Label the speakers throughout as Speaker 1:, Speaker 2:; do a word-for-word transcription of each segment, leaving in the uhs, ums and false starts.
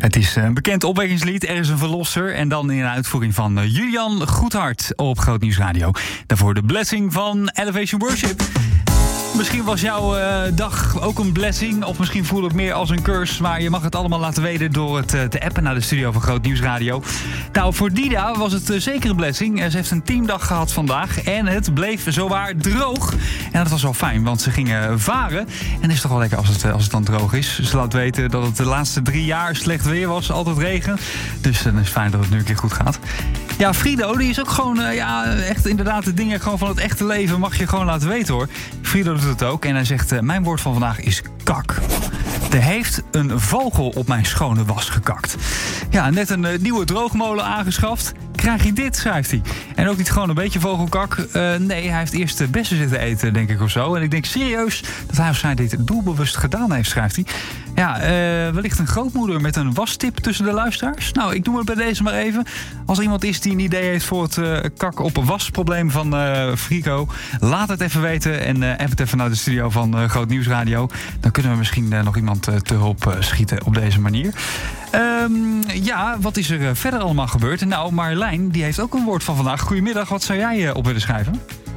Speaker 1: Het is een bekend opwekkingslied, Er is een verlosser. En dan in een uitvoering van Julian Goedhart op Groot Nieuws Radio. Daarvoor de blessing van Elevation Worship. Misschien was jouw uh, dag ook een blessing. Of misschien voelde het meer als een curse. Maar je mag het allemaal laten weten door het uh, te appen naar de studio van Groot Nieuws Radio. Nou, voor Dida was het uh, zeker een blessing. Uh, ze heeft een teamdag gehad vandaag. En het bleef zowaar droog. En dat was wel fijn, want ze gingen varen. En het is toch wel lekker als het, uh, als het dan droog is. Ze laat weten dat het de laatste drie jaar slecht weer was. Altijd regen. Dus uh, dan is het fijn dat het nu een keer goed gaat. Ja, Frido, die is ook gewoon, uh, ja, echt inderdaad de dingen gewoon van het echte leven mag je gewoon laten weten, hoor. Frido doet het ook en hij zegt, uh, mijn woord van vandaag is kak. Er heeft een vogel op mijn schone was gekakt. Ja, net een uh, nieuwe droogmolen aangeschaft. Krijg je dit, schrijft hij. En ook niet gewoon een beetje vogelkak. Uh, nee, hij heeft eerst de bessen zitten eten, denk ik, of zo. En ik denk serieus dat hij waarschijnlijk dit doelbewust gedaan heeft, schrijft hij. Ja, uh, wellicht een grootmoeder met een wastip tussen de luisteraars. Nou, ik noem het bij deze maar even. Als er iemand is die een idee heeft voor het uh, kak op een wasprobleem van uh, Frico, laat het even weten en uh, app het even naar de studio van uh, Groot Nieuws Radio. Dan kunnen we misschien uh, nog iemand uh, te hulp uh, schieten op deze manier. Um, ja, wat is er uh, verder allemaal gebeurd? Nou, Marjolein, die heeft ook een woord van vandaag. Goedemiddag, wat zou jij uh, op willen schrijven?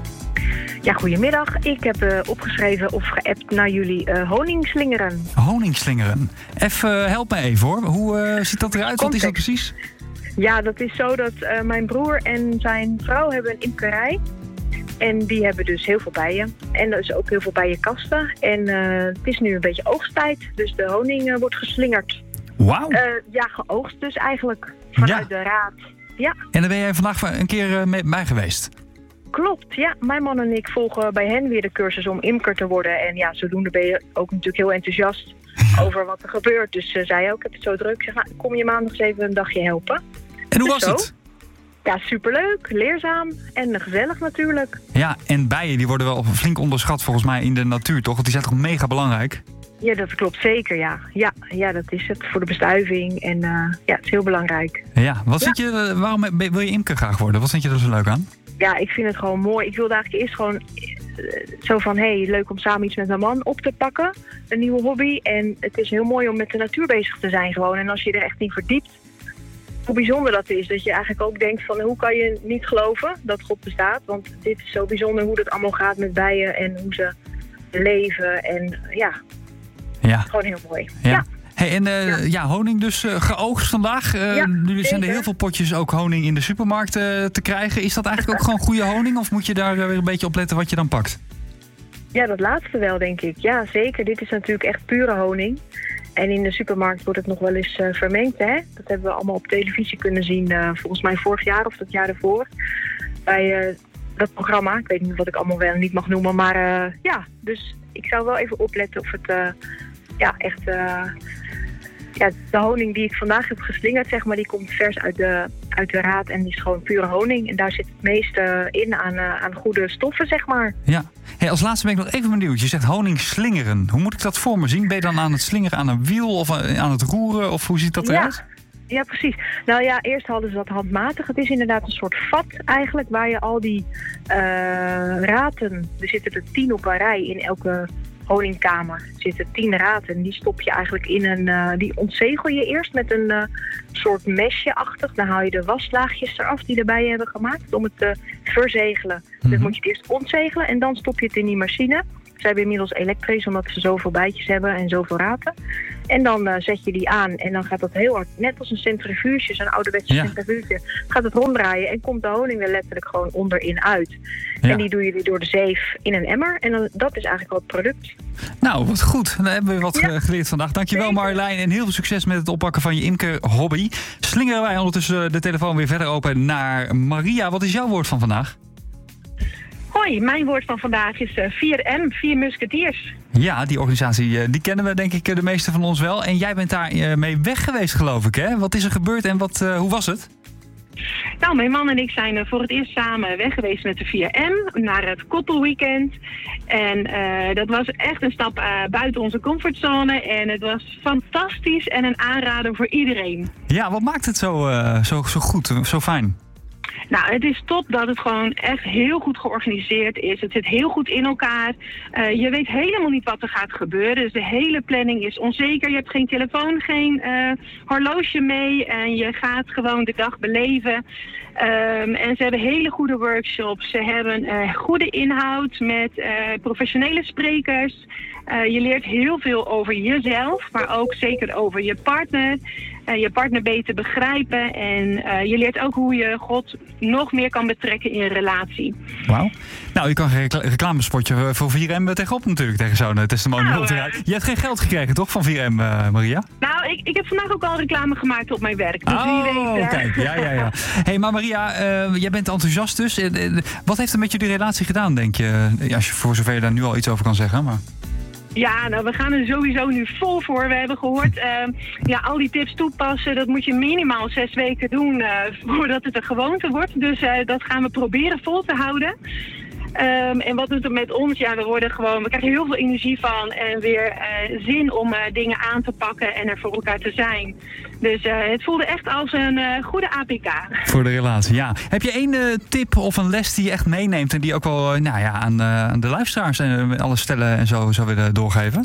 Speaker 2: Ja, goedemiddag. Ik heb uh, opgeschreven of geappt naar jullie uh, honingslingeren.
Speaker 1: Honingslingeren. Even, uh, help me even, hoor. Hoe uh, ziet dat eruit? Wat is dat precies?
Speaker 2: Ja, dat is zo dat uh, mijn broer en zijn vrouw hebben een imkerij. En die hebben dus heel veel bijen. En er is ook heel veel bijenkasten. En uh, het is nu een beetje oogsttijd. Dus de honing uh, wordt geslingerd.
Speaker 1: Wauw. Uh,
Speaker 2: ja, geoogst dus eigenlijk. Vanuit ja. de raad. Ja.
Speaker 1: En daar ben jij vandaag een keer uh, mee bij geweest?
Speaker 2: Klopt, ja. Mijn man en ik volgen bij hen weer de cursus om imker te worden. En ja, zodoende ben je ook natuurlijk heel enthousiast over wat er gebeurt. Dus ze uh, zei ook, ik heb het zo druk. Ik zeg, nou, kom je maandag eens even een dagje helpen.
Speaker 1: En hoe
Speaker 2: dus
Speaker 1: was
Speaker 2: zo.
Speaker 1: het?
Speaker 2: Ja, superleuk, leerzaam en gezellig natuurlijk.
Speaker 1: Ja, en bijen die worden wel flink onderschat volgens mij in de natuur, toch? Want die zijn toch mega belangrijk?
Speaker 2: Ja, dat klopt zeker, ja. Ja, ja dat is het voor de bestuiving en uh, ja, het is heel belangrijk.
Speaker 1: Ja, wat
Speaker 2: ja.
Speaker 1: vind je, uh, waarom wil je imker graag worden? Wat vind je er zo leuk aan?
Speaker 2: Ja, ik vind het gewoon mooi. Ik wilde eigenlijk eerst gewoon uh, zo van, hé, hey, leuk om samen iets met mijn man op te pakken. Een nieuwe hobby. En het is heel mooi om met de natuur bezig te zijn gewoon. En als je er echt in verdiept, hoe bijzonder dat is. Dat je eigenlijk ook denkt van, hoe kan je niet geloven dat God bestaat? Want dit is zo bijzonder hoe dat allemaal gaat met bijen en hoe ze leven. En ja,
Speaker 1: ja.
Speaker 2: gewoon heel mooi.
Speaker 1: Ja.
Speaker 2: ja.
Speaker 1: Hey, en uh, ja. ja, honing dus uh, geoogst vandaag. Uh,
Speaker 2: ja,
Speaker 1: nu zijn er
Speaker 2: zeker.
Speaker 1: heel veel potjes ook honing in de supermarkt uh, te krijgen. Is dat eigenlijk ook gewoon goede honing? Of moet je daar uh, weer een beetje op letten wat je dan pakt?
Speaker 2: Ja, dat laatste wel, denk ik. Ja, zeker. Dit is natuurlijk echt pure honing. En in de supermarkt wordt het nog wel eens uh, vermengd, hè? Dat hebben we allemaal op televisie kunnen zien. Uh, volgens mij vorig jaar of dat jaar ervoor. Bij uh, dat programma. Ik weet niet wat ik allemaal wel niet mag noemen. Maar uh, ja, dus ik zou wel even opletten of het uh, ja, echt... Uh, ja, de honing die ik vandaag heb geslingerd, zeg maar, die komt vers uit de, uit de raad en die is gewoon pure honing. En daar zit het meeste in aan, uh, aan goede stoffen, zeg maar.
Speaker 1: Ja. Hey, als laatste ben ik nog even benieuwd. Je zegt honing slingeren. Hoe moet ik dat voor me zien? Ben je dan aan het slingeren aan een wiel of aan het roeren? Of hoe ziet dat eruit?
Speaker 2: Ja, ja, precies. Nou ja, eerst hadden ze dat handmatig. Het is inderdaad een soort vat eigenlijk, waar je al die uh, raten, er zitten er tien op een rij in elke honingkamer. Er zitten tien raten. Die stop je eigenlijk in een... Uh, die ontzegel je eerst met een uh, soort mesje-achtig. Dan haal je de waslaagjes eraf die erbij hebben gemaakt om het te verzegelen. Mm-hmm. Dus moet je het eerst ontzegelen en dan stop je het in die machine. Ze hebben inmiddels elektrisch, omdat ze zoveel bijtjes hebben en zoveel raten. En dan uh, zet je die aan en dan gaat dat heel hard, net als een centrifuge, zo'n ouderwetse ja. centrifuge, gaat het ronddraaien en komt de honing er letterlijk gewoon onderin uit. Ja. En die doe je weer door de zeef in een emmer en dan, dat is eigenlijk al het product.
Speaker 1: Nou, wat goed. Dan hebben we wat ja. geleerd vandaag. Dankjewel Marjolein en heel veel succes met het oppakken van je imkerhobby. Slingeren wij ondertussen de telefoon weer verder open naar Maria. Wat is jouw woord van vandaag?
Speaker 3: Hoi, mijn woord van vandaag is uh, vier M, vier Musketiers.
Speaker 1: Ja, die organisatie uh, die kennen we denk ik de meeste van ons wel. En jij bent daar uh, mee weg geweest, geloof ik, hè? Wat is er gebeurd en wat, uh, hoe was het?
Speaker 3: Nou, mijn man en ik zijn uh, voor het eerst samen weg geweest met de vier M naar het koppelweekend. En uh, dat was echt een stap uh, buiten onze comfortzone. En het was fantastisch en een aanrader voor iedereen.
Speaker 1: Ja, wat maakt het zo, uh, zo, zo goed, zo fijn?
Speaker 3: Nou, het is top dat het gewoon echt heel goed georganiseerd is. Het zit heel goed in elkaar. Uh, je weet helemaal niet wat er gaat gebeuren. Dus de hele planning is onzeker. Je hebt geen telefoon, geen uh, horloge mee. En je gaat gewoon de dag beleven. Um, en ze hebben hele goede workshops. Ze hebben uh, goede inhoud met uh, professionele sprekers. Uh, je leert heel veel over jezelf, maar ook zeker over je partner. Uh, je partner beter begrijpen. En uh, je leert ook hoe je God nog meer kan betrekken in een relatie.
Speaker 1: Wauw. Nou, je kan geen recla- reclamespotje voor vier M tegenop natuurlijk, tegen zo'n testimonial. Nou, uh, je hebt geen geld gekregen, toch, van vier M, uh, Maria?
Speaker 3: Nou, ik, ik heb vandaag ook al reclame gemaakt op mijn werk. Dus
Speaker 1: oh,
Speaker 3: wie weet, uh...
Speaker 1: kijk. Ja, ja, ja. Hey, maar Maria, uh, jij bent enthousiast dus. Uh, uh, wat heeft het met jullie relatie gedaan, denk je? Als je voor zover je daar nu al iets over kan zeggen, maar...
Speaker 3: Ja, nou, we gaan er sowieso nu vol voor. We hebben gehoord, uh, ja, al die tips toepassen, dat moet je minimaal zes weken doen uh, voordat het een gewoonte wordt. Dus uh, dat gaan we proberen vol te houden. Um, en wat doet het met ons? Ja, we worden gewoon, we krijgen heel veel energie van en weer uh, zin om uh, dingen aan te pakken en er voor elkaar te zijn. Dus uh, het voelde echt als een uh, goede A P K.
Speaker 1: Voor de relatie, ja. Heb je één uh, tip of een les die je echt meeneemt en die ook wel uh, nou ja, aan, uh, aan de luisteraars en uh, alle stellen en zo zou willen doorgeven?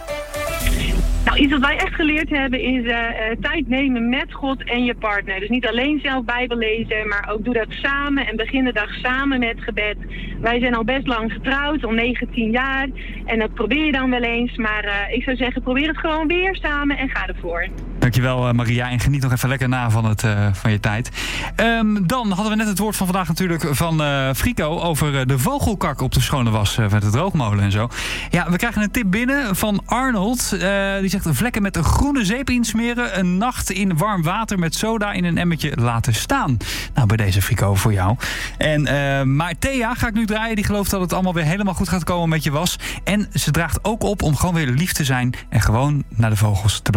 Speaker 3: Nou, iets wat wij echt geleerd hebben is uh, uh, tijd nemen met God en je partner. Dus niet alleen zelf Bijbel lezen, maar ook doe dat samen en begin de dag samen met gebed. Wij zijn al best lang getrouwd, al negentien jaar. En dat probeer je dan wel eens. Maar uh, ik zou zeggen, probeer het gewoon weer samen en ga ervoor.
Speaker 1: Dankjewel uh, Maria en geniet nog even lekker na van, het, uh, van je tijd. Um, dan hadden we net het woord van vandaag natuurlijk van uh, Frico over uh, de vogelkak op de schone was uh, met de droogmolen en zo. Ja, we krijgen een tip binnen van Arnold. Uh, die zegt vlekken met een groene zeep insmeren, een nacht in warm water met soda in een emmertje laten staan. Nou, bij deze Frico voor jou. En, uh, maar Thea ga ik nu draaien. Die gelooft dat het allemaal weer helemaal goed gaat komen met je was. En ze draagt ook op om gewoon weer lief te zijn en gewoon naar de vogels te blijven.